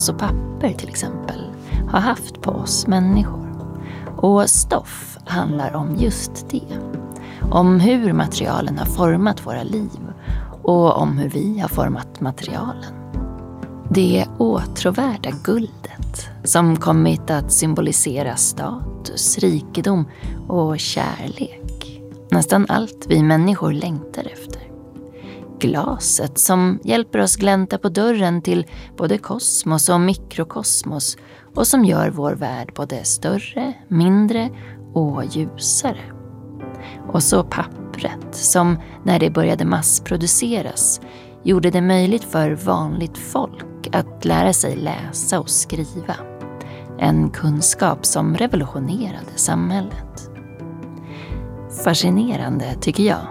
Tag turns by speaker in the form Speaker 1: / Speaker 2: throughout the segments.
Speaker 1: och papper till exempel har haft på oss människor. Och stoff handlar om just det. Om hur materialen har format våra liv och om hur vi har format materialen. Det åtråvärda guldet som kommit att symbolisera status, rikedom och kärlek. Nästan allt vi människor längtar efter. Glaset som hjälper oss glänta på dörren till både kosmos och mikrokosmos och som gör vår värld både större, mindre och ljusare. Och så pappret som när det började massproduceras gjorde det möjligt för vanligt folk att lära sig läsa och skriva. En kunskap som revolutionerade samhället. Fascinerande tycker jag.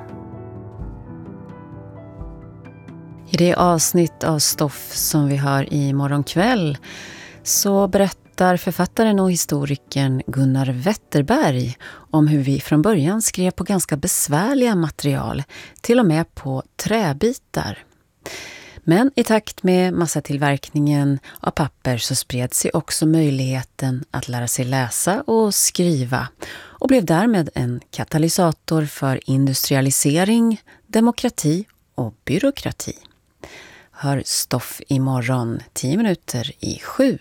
Speaker 2: I det avsnitt av Stoff som vi har i morgonkväll så berättar författaren och historikern Gunnar Wetterberg om hur vi från början skrev på ganska besvärliga material, till och med på träbitar. Men i takt med massatillverkningen av papper så spred sig också möjligheten att lära sig läsa och skriva och blev därmed en katalysator för industrialisering, demokrati och byråkrati. Hör Stoff imorgon 7:10.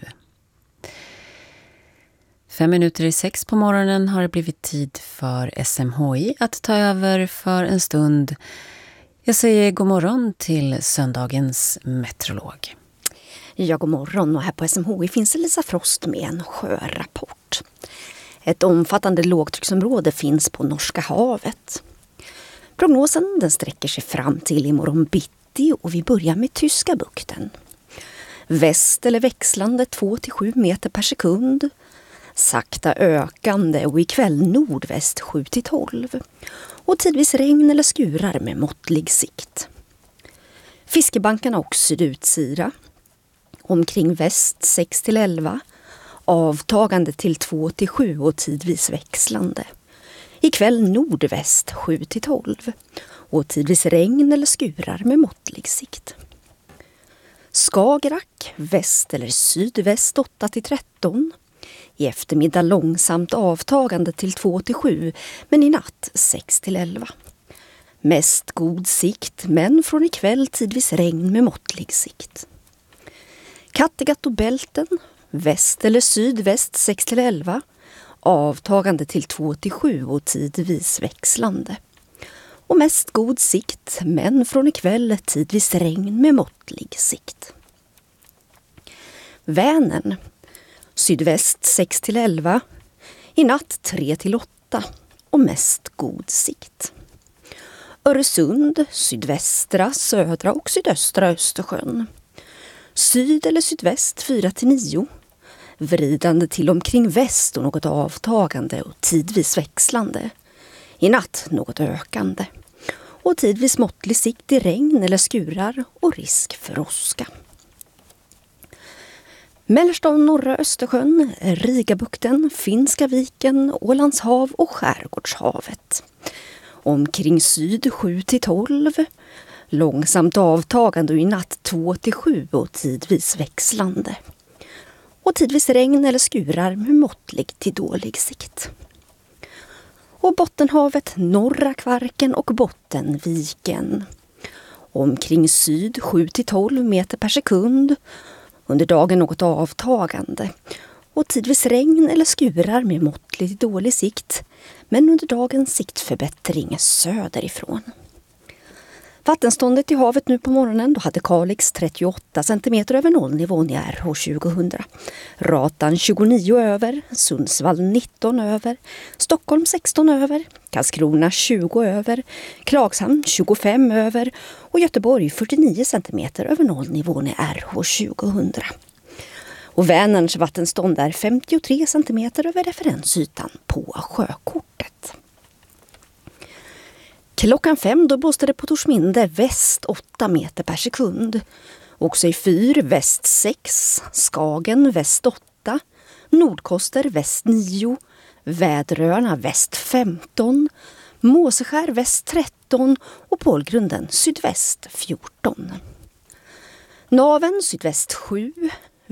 Speaker 2: 5:05 på morgonen har det blivit tid för SMHI att ta över för en stund. Jag säger god morgon till söndagens meteorolog.
Speaker 3: Ja, god morgon, och här på SMHI finns Elisa Frost med en sjörapport. Ett omfattande lågtrycksområde finns på Norska havet. Prognosen den sträcker sig fram till imorgon bitti och vi börjar med Tyska bukten. Väst eller växlande 2-7 meter per sekund. Sakta ökande och ikväll nordväst 7-12. Och tidvis regn eller skurar med måttlig sikt. Fiskebankarna och sydutsida. Omkring väst 6-11. Avtagande till 2-7 och tidvis växlande. Ikväll nordväst 7-12. Och tidvis regn eller skurar med måttlig sikt. Skagerrak väst eller sydväst 8-13. I eftermiddag långsamt avtagande till 2-7, men i natt 6-11. Mest god sikt, men från ikväll tidvis regn med måttlig sikt. Kattegatt och Bälten, väst eller sydväst 6-11. Avtagande till 2-7 och tidvis växlande. Och mest god sikt, men från ikväll tidvis regn med måttlig sikt. Vänern. Sydväst 6-11, i natt 3-8 och mest god sikt. Öresund, sydvästra, södra och sydöstra Östersjön. Syd eller sydväst 4-9, vridande till omkring väst och något avtagande och tidvis växlande. I natt något ökande och tidvis måttlig sikt i regn eller skurar och risk för åska. Mellersta och norra Östersjön, Rigabukten, Finska viken, Ålands hav och Skärgårdshavet. Omkring syd 7-12, långsamt avtagande och i natt 2-7 och tidvis växlande. Och tidvis regn eller skurar med måttlig till dålig sikt. Och Bottenhavet, norra Kvarken och Bottenviken. Omkring syd 7-12 meter per sekund. Under dagen något avtagande och tidvis regn eller skurar med måttlig dålig sikt, men under dagen siktförbättring söderifrån. Vattenståndet i havet nu på morgonen, då hade Kalix 38 cm över nollnivån i RH 2000. Ratan 29 över, Sundsvall 19 över, Stockholm 16 över, Karlskrona 20 över, Klagshamn 25 över och Göteborg 49 cm över nollnivån i RH 2000. Och Vänerns vattenstånd är 53 cm över referensytan på sjökortet. Klockan 5 då blåste det på Torsminde väst 8 meter per sekund. Också i Fyr väst 6, Skagen väst 8, Nordkoster väst 9, Väderöarna väst 15, Måseskär väst 13 och Pålgrunden sydväst 14. Naven sydväst 7,